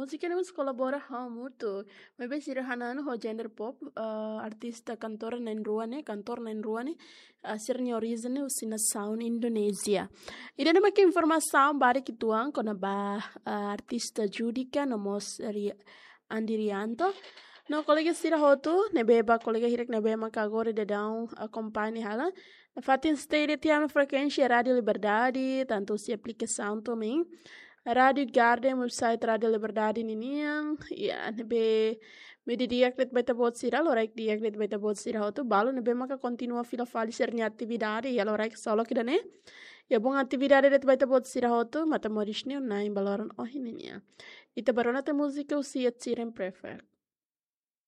música nós colabora muito. Mas bem sederhana ho gender pop, artista cantor na rua né, sirnya origem usina sound Indonesia. Ida nama ke informação bare kituang kona ba artista Judika nomos Andirianto. No kolega sira hotu nebeba kolega hirek nebema kagore de down acompanhe hala. Fatin stay de tiama frequência Radio Liberdade, tanto se aplicação também. Radio Garden website Radio Liberdade niniang ya nebe medi diaklet beta bot sira lorek diaklet beta bot sira hotu balu nebe maka continua fila fali sernya atividade ya lorek solo kidane ya bong atividade det beta bot sira hotu mata morishne naim baloran oh ininya ita barona te música usia tsiren prefer